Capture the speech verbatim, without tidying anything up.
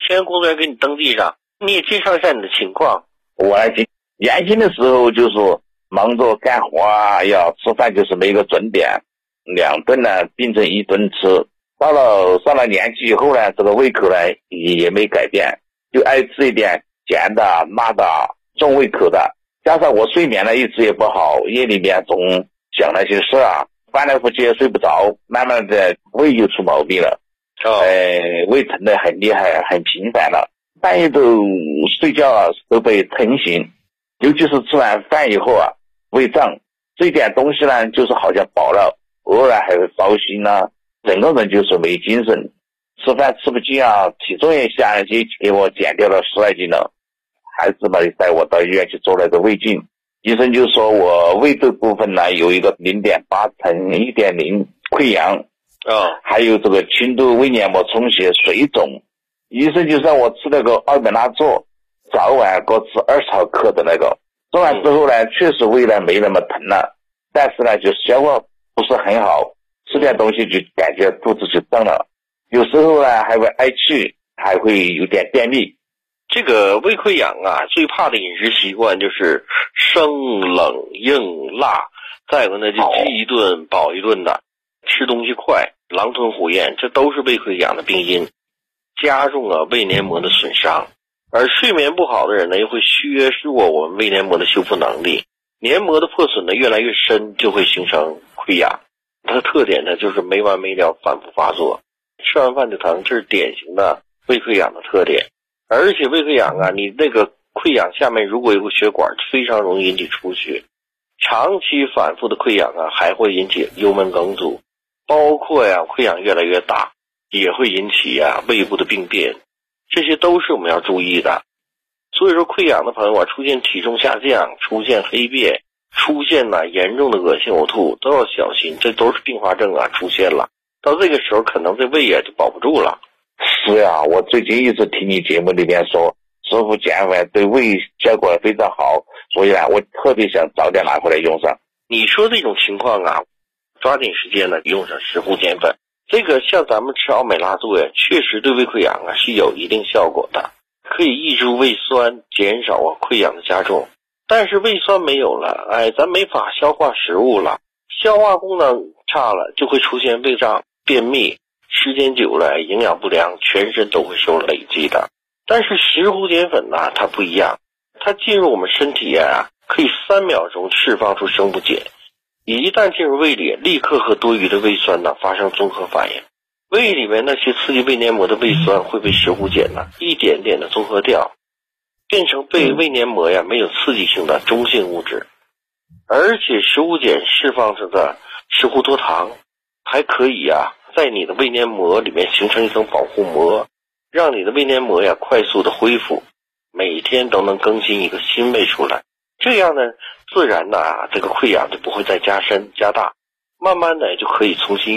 全员工作人员给你登记上，你也介绍一下你的情况。 我年轻的时候就说忙着干活啊，要吃饭就是没个准点，两顿呢变成一顿吃。到了上了年纪以后呢，这个胃口呢也没改变，就爱吃一点咸的、辣的、重胃口的。加上我睡眠呢一直也不好，夜里面总想那些事啊，翻来覆去也睡不着，慢慢的胃就出毛病了。 哦， 呃，胃疼的很厉害，很频繁了，半夜都睡觉啊都被疼醒，尤其是吃完饭以后啊，胃胀，这一点东西呢就是好像饱了，偶尔还会糟心啊，整个人就是没精神，吃饭吃不进啊，体重也下去，给我减掉了十来斤了。孩子们带我到医院去做了个胃镜，医生就说我胃这部分呢有一个 零点八 乘 一点零 溃疡， 哦， 还有这个轻度胃黏膜充血水肿。医生就让我吃那个奥美拉唑，早晚各吃二十毫克的那个，做完之后呢，确实胃呢没那么疼了，但是呢就消化不是很好，吃点东西就感觉肚子就胀了，有时候呢还会嗳气，还会有点便秘。 这个胃溃疡啊，最怕的饮食习惯就是生冷硬辣，再有呢就饥一顿饱一顿的，吃东西快，狼吞虎咽，这都是胃溃疡的病因，加重了胃黏膜的损伤。而睡眠不好的人呢，又会削弱我们胃黏膜的修复能力，黏膜的破损呢越来越深，就会形成溃疡。它的特点呢就是没完没了，反复发作，吃完饭就疼，这是典型的胃溃疡的特点。而且胃溃疡啊，你那个溃疡下面如果有个血管，非常容易引起出血。长期反复的溃疡啊，还会引起幽门梗阻，包括呀溃疡越来越大，也会引起呀胃部的病变，这些都是我们要注意的。所以说溃疡的朋友啊，出现体重下降，出现黑便，出现呢严重的恶心呕吐，都要小心，这都是并发症啊出现了。到这个时候可能这胃啊就保不住了。 是呀，我最近一直听你节目里面说食物碱粉对胃效果非常好，所以呢我特别想早点拿回来用上。 你说这种情况啊，抓紧时间呢用上石斛碱粉。这个像咱们吃奥美拉唑呀，确实对胃溃疡啊是有一定效果的，可以抑制胃酸，减少啊溃疡的加重。但是胃酸没有了，哎，咱没法消化食物了，消化功能差了，就会出现胃胀、便秘，时间久了营养不良，全身都会受累积的。但是石斛碱粉呢它不一样，它进入我们身体啊可以三秒钟释放出生物碱，一旦进入胃里，立刻和多余的胃酸呢发生综合反应，胃里面那些刺激胃黏膜的胃酸会被石斛碱呢一点点的综合掉，变成被胃黏膜呀没有刺激性的中性物质。而且石斛碱释放出的石斛多糖还可以啊在你的胃黏膜里面形成一层保护膜，让你的胃黏膜呀快速的恢复，每天都能更新一个新胃出来。这样呢，自然呢，这个溃疡就不会再加深加大，慢慢的就可以重新